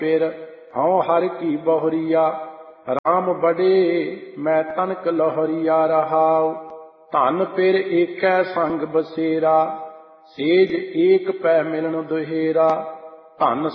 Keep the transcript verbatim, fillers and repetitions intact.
फिर हौं हर की बहुरिया, राम बड़े मैं तनक लोहरिया रहाओ। धन फिर एकै संग बसेरा, सेज एक पै मिलन दुहेरा। धन